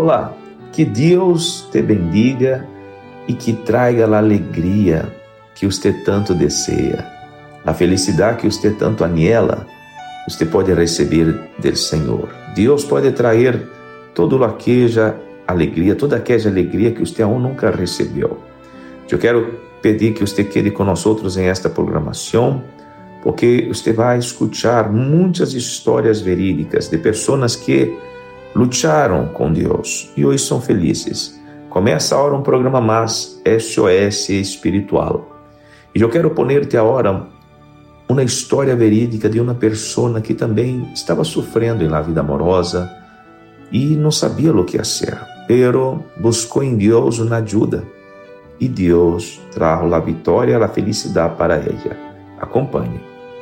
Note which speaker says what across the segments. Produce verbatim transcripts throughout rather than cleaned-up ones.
Speaker 1: Olá, que Deus te bendiga e que traiga a alegria que você tanto deseja, a felicidade que você tanto anhela, você pode receber do Senhor. Deus pode trazer toda aquela alegria, toda aquela alegria que você aún nunca recebeu. Eu quero pedir que você quede com nós outros em esta programação, porque você vai escutar muitas histórias verídicas de pessoas que lutaram com Deus e hoje são felizes. Começa agora um programa mais S O S espiritual. E eu quero poner-te agora uma história verídica de uma pessoa que também estava sofrendo em la vida amorosa e não sabia o que fazer, pero buscou em Deus uma ajuda e Deus trajo a vitória e a felicidade para ela. Acompanhe.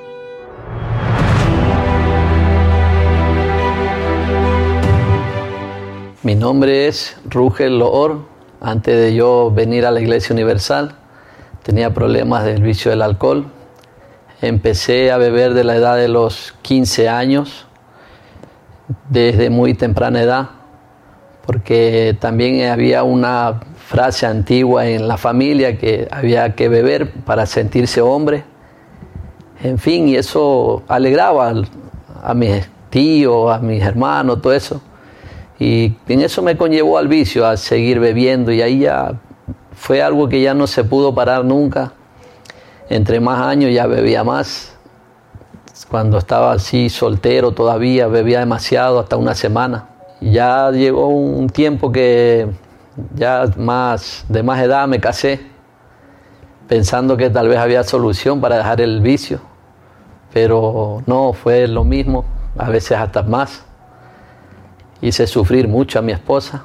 Speaker 2: Mi nombre es Rugel Loor. Antes de yo venir a la Iglesia Universal, tenía problemas del vicio del alcohol. Empecé a beber de la edad de los quince años, desde muy temprana edad, porque también había una frase antigua en la familia que había que beber para sentirse hombre. En fin, y eso alegraba a mis tíos, a mis hermanos, todo eso. Y en eso me conllevó al vicio, a seguir bebiendo, y ahí ya fue algo que ya no se pudo parar nunca. Entre más años ya bebía más. Cuando estaba así soltero todavía bebía demasiado, hasta una semana. Ya llegó un tiempo que ya más, de más edad me casé, pensando que tal vez había solución para dejar el vicio, pero no, fue lo mismo, a veces hasta más. Hice sufrir mucho a mi esposa.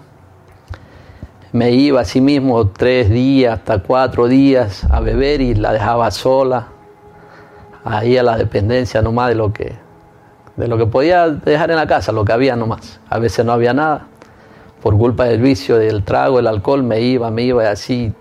Speaker 2: Me iba así mismo tres días, hasta cuatro días a beber y la dejaba sola, ahí a la dependencia nomás de lo que, de lo que podía dejar en la casa, lo que había nomás. A veces no había nada. Por culpa del vicio, del trago, el alcohol, me iba, me iba y así.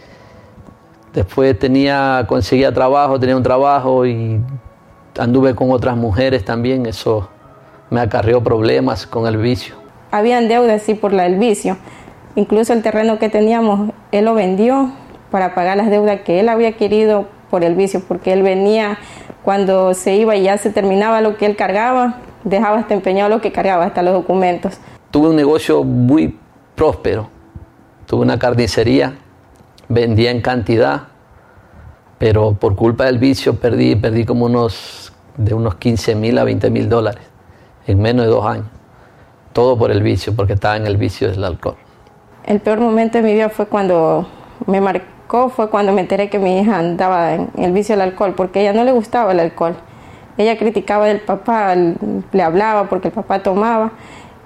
Speaker 2: Después tenía, conseguía trabajo, tenía un trabajo y anduve con otras mujeres también. Eso me acarreó problemas con el vicio.
Speaker 3: Habían deudas, sí, por la del vicio. Incluso el terreno que teníamos, él lo vendió para pagar las deudas que él había querido por el vicio, porque él venía, cuando se iba y ya se terminaba lo que él cargaba, dejaba hasta empeñado lo que cargaba, hasta los documentos.
Speaker 2: Tuve un negocio muy próspero. Tuve una carnicería, vendía en cantidad, pero por culpa del vicio perdí, perdí como unos, de unos quince mil a veinte mil dólares en menos de dos años. Todo por el vicio, porque estaba en el vicio del alcohol.
Speaker 3: El peor momento de mi vida fue cuando me marcó, fue cuando me enteré que mi hija andaba en el vicio del alcohol, porque a ella no le gustaba el alcohol. Ella criticaba del papá, le hablaba porque el papá tomaba,